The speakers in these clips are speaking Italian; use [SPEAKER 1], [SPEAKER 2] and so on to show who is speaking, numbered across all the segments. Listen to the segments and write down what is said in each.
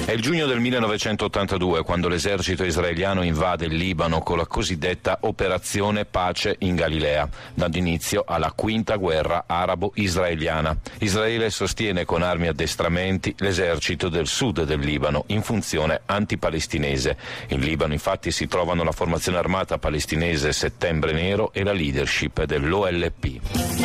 [SPEAKER 1] È il giugno del 1982 quando l'esercito israeliano invade il Libano con la cosiddetta Operazione Pace in Galilea, dando inizio alla quinta guerra arabo-israeliana. Israele sostiene con armi e addestramenti l'esercito del sud del Libano in funzione antipalestinese. In Libano infatti si trovano la formazione armata palestinese Settembre Nero e la leadership dell'OLP.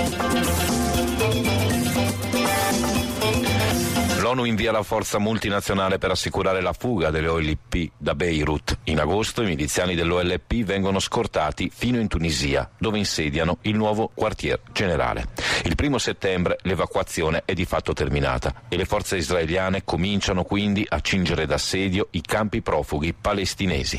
[SPEAKER 1] L'ONU invia la forza multinazionale per assicurare la fuga delle OLP da Beirut. In agosto i miliziani dell'OLP vengono scortati fino in Tunisia, dove insediano il nuovo quartier generale. Il 1 settembre l'evacuazione è di fatto terminata e le forze israeliane cominciano quindi a cingere d'assedio i campi profughi palestinesi.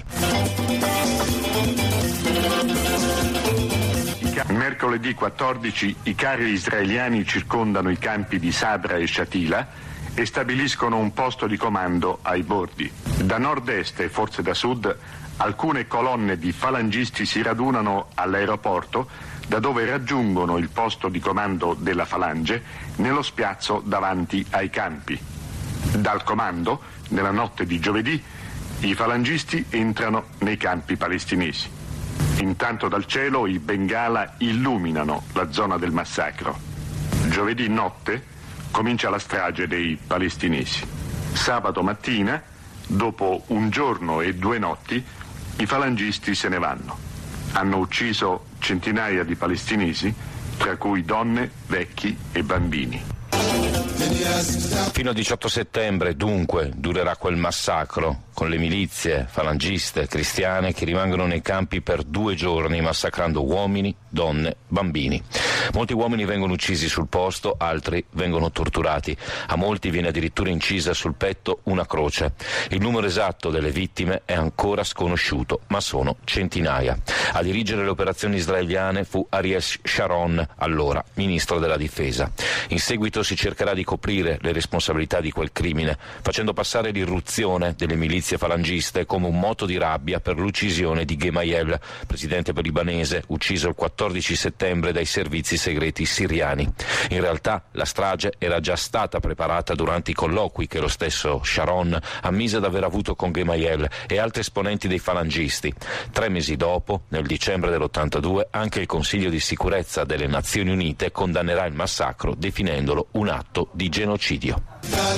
[SPEAKER 2] Mercoledì 14 i carri israeliani circondano i campi di Sabra e Shatila e stabiliscono un posto di comando ai bordi. Da nord-est e forse da sud alcune colonne di falangisti si radunano all'aeroporto, da dove raggiungono il posto di comando della falange nello spiazzo davanti ai campi. Dal comando, nella notte di giovedì, i falangisti entrano nei campi palestinesi. Intanto dal cielo i Bengala illuminano la zona del massacro. Giovedì notte comincia la strage dei palestinesi. Sabato mattina, dopo un giorno e 2 notti, i falangisti se ne vanno. Hanno ucciso centinaia di palestinesi, tra cui donne, vecchi e bambini.
[SPEAKER 1] Fino al 18 settembre, dunque, durerà quel massacro, con le milizie falangiste cristiane che rimangono nei campi per 2 giorni, massacrando uomini, donne, bambini. Molti uomini vengono uccisi sul posto, altri vengono torturati. A molti viene addirittura incisa sul petto una croce. Il numero esatto delle vittime è ancora sconosciuto, ma sono centinaia. A dirigere le operazioni israeliane fu Ariel Sharon, allora ministro della difesa. In seguito si cercherà di coprire le responsabilità di quel crimine, facendo passare l'irruzione delle milizie falangiste come un moto di rabbia per l'uccisione di Gemayel, presidente libanese, ucciso il 14 settembre dai servizi segreti siriani. In realtà la strage era già stata preparata durante i colloqui che lo stesso Sharon ammise ad aver avuto con Gemayel e altri esponenti dei falangisti. 3 mesi dopo, nel dicembre dell'82, anche il Consiglio di sicurezza delle Nazioni Unite condannerà il massacro definendolo un atto di genocidio.